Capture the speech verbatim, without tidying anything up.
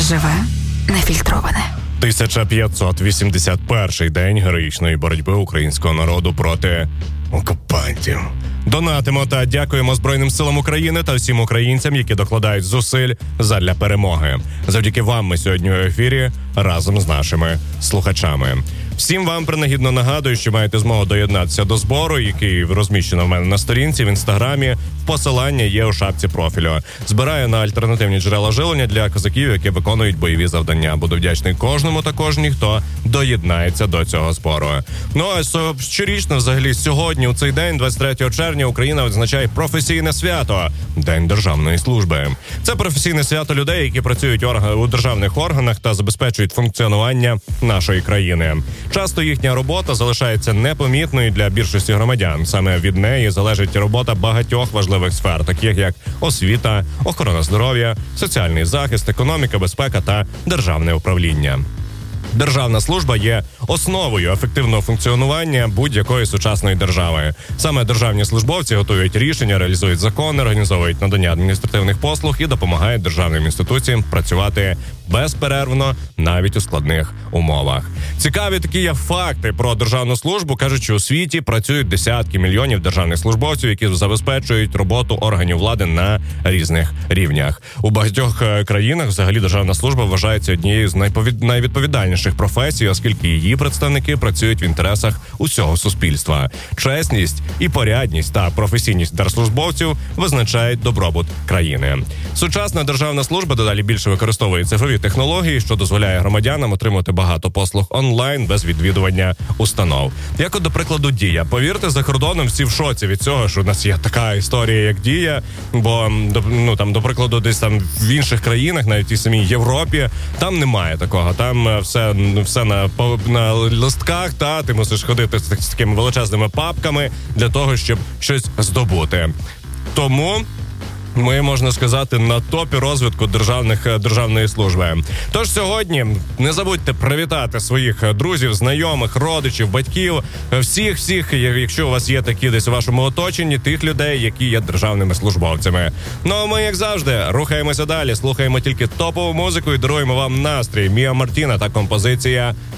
Живе, нефільтроване. тисяча п'ятсот вісімдесят перший день героїчної боротьби українського народу проти окупантів. Донатимо та дякуємо Збройним силам України та всім українцям, які докладають зусиль задля перемоги. Завдяки вам ми сьогодні у ефірі разом з нашими слухачами. Всім вам принагідно нагадую, що маєте змогу доєднатися до збору, який розміщено в мене на сторінці в інстаграмі. Посилання є у шапці профілю. Збираю на альтернативні джерела жилення для козаків, які виконують бойові завдання. Буду вдячний кожному та кожній, хто доєднається до цього збору. Ну а щорічно, взагалі, сьогодні, у цей день, двадцять третього червня, Україна відзначає професійне свято – День державної служби. Це професійне свято людей, які працюють у державних органах та забезпечують функціонування нашої країни. Часто їхня робота залишається непомітною для більшості громадян. Саме від неї залежить робота багатьох важливих сфер, таких як освіта, охорона здоров'я, соціальний захист, економіка, безпека та державне управління. Державна служба є основою ефективного функціонування будь-якої сучасної держави. Саме державні службовці готують рішення, реалізують закони, організовують надання адміністративних послуг і допомагають державним інституціям працювати безперервно навіть у складних умовах. Цікаві такі є факти про державну службу. Кажуть, що у світі працюють десятки мільйонів державних службовців, які забезпечують роботу органів влади на різних рівнях. У багатьох країнах взагалі державна служба вважається однією з найповід... найвідповідальніших професій, оскільки її представники працюють в інтересах усього суспільства. Чесність і порядність та професійність держслужбовців визначають добробут країни. Сучасна державна служба дедалі більше використовує цифрові технології, що дозволяє громадянам отримати багато послуг онлайн без відвідування установ. Як от, до прикладу, Дія. Повірте, за кордоном всі в шоці від цього, що у нас є така історія, як Дія, бо, ну, там, до прикладу, десь там в інших країнах, навіть в тій самій Європі, там немає такого. Там все, все на, на листках, та ти мусиш ходити з, з такими величезними папками для того, щоб щось здобути. Тому ми, можна сказати, на топі розвитку державних, державної служби. Тож сьогодні не забудьте привітати своїх друзів, знайомих, родичів, батьків, всіх-всіх, якщо у вас є такі десь у вашому оточенні, тих людей, які є державними службовцями. Ну а ми, як завжди, рухаємося далі, слухаємо тільки топову музику і даруємо вам настрій. Міа Мартіна та композиція